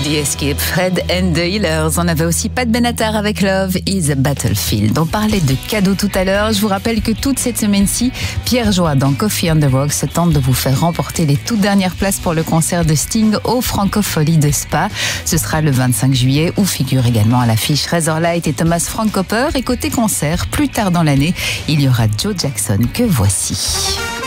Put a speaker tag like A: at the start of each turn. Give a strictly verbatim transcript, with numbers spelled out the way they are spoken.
A: Escape, Fred and the Healers. On avait aussi Pat Benatar avec Love is a Battlefield. On parlait de cadeaux tout à l'heure. Je vous rappelle que toute cette semaine-ci, Pierre Joie dans Coffee on the Rocks tente de vous faire remporter les toutes dernières places pour le concert de Sting au Francofolie de Spa. Ce sera le vingt-cinq juillet où figure également à l'affiche Razorlight et Thomas Frank Hopper. Et côté concert, plus tard dans l'année, il y aura Joe Jackson que voici.